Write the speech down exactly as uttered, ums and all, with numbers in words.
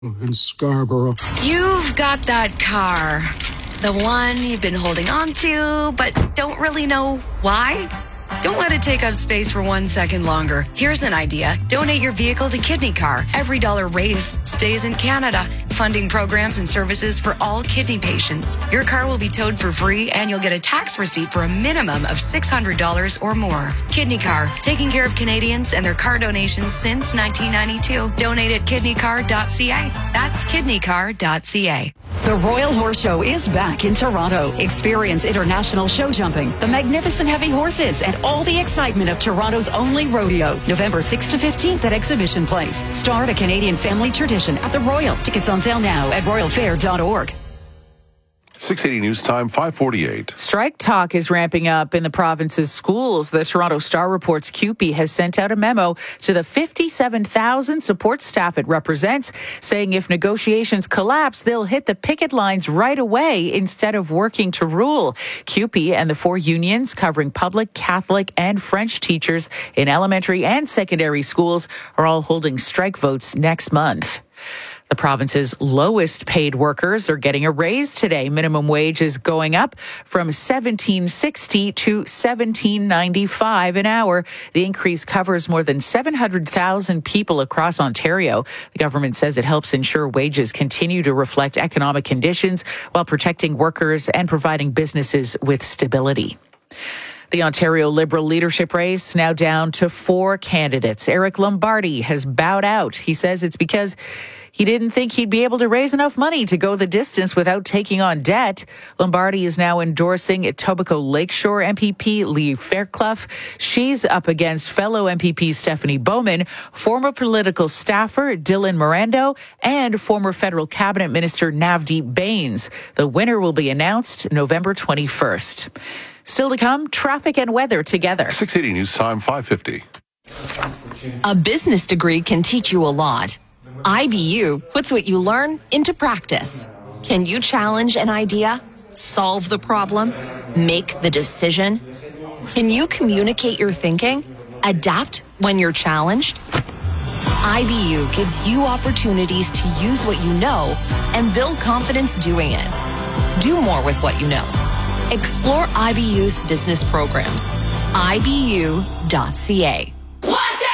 in Scarborough. You've got that car. The one you've been holding on to, but don't really know why? Don't let it take up space for one second longer. Here's an idea. Donate your vehicle to Kidney Car. Every dollar raised stays in Canada, funding programs and services for all kidney patients. Your car will be towed for free, and you'll get a tax receipt for a minimum of six hundred dollars or more. Kidney Car, taking care of Canadians and their car donations since nineteen ninety-two. Donate at kidney car dot c a. That's kidney car dot c a. The Royal Horse Show is back in Toronto. Experience international show jumping, the magnificent heavy horses, and all the excitement of Toronto's only rodeo. November sixth to fifteenth at Exhibition Place. Start a Canadian family tradition at the Royal. Tickets on sale now at royal fair dot org. six eighty News Time, five forty-eight. Strike talk is ramping up in the province's schools. The Toronto Star reports C U P E has sent out a memo to the fifty-seven thousand support staff it represents, saying if negotiations collapse, they'll hit the picket lines right away instead of working to rule. C U P E and the four unions covering public, Catholic, and French teachers in elementary and secondary schools are all holding strike votes next month. The province's lowest paid workers are getting a raise today. Minimum wage is going up from seventeen sixty to seventeen ninety-five an hour. The increase covers more than seven hundred thousand people across Ontario. The government says it helps ensure wages continue to reflect economic conditions while protecting workers and providing businesses with stability. The Ontario Liberal leadership race now down to four candidates. Eric Lombardi has bowed out. He says it's because he didn't think he'd be able to raise enough money to go the distance without taking on debt. Lombardi is now endorsing Etobicoke Lakeshore M P P Lee Fairclough. She's up against fellow M P P Stephanie Bowman, former political staffer Dylan Mirando, and former federal cabinet minister Navdeep Bains. The winner will be announced November twenty-first. Still to come, traffic and weather together. six eighty News Time, five fifty. A business degree can teach you a lot. I B U puts what you learn into practice. Can you challenge an idea, solve the problem, make the decision? Can you communicate your thinking, adapt when you're challenged? I B U gives you opportunities to use what you know and build confidence doing it. Do more with what you know. Explore I B U's business programs. I B U dot C A.